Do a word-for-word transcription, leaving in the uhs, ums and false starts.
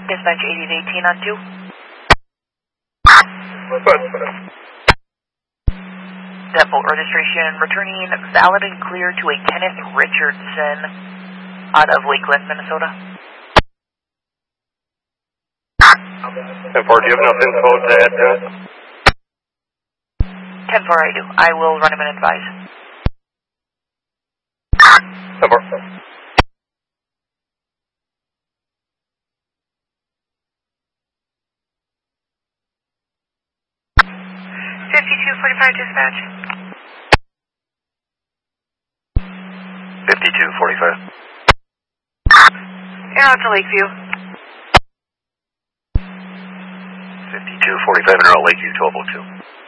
Dispatch eighty to eighteen on two. Depot registration returning valid and clear to a Kenneth Richardson out of Lakeland, Minnesota. ten four, do you have enough info to add to it? ten four, I do. I will run him and advise. ten four. fifty-two forty-five dispatch. fifty-two forty-five. You're out to Lakeview. fifty-two forty-five, and out Lakeview, twelve oh two.